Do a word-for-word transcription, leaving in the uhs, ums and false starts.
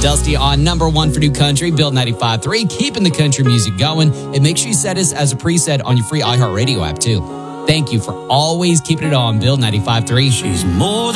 Dusty on number one for new country, Build ninety-five point three, keeping the country music going. And make sure you set us as a preset on your free iHeartRadio app, too. Thank you for always keeping it on, Build ninety-five point three. She's more than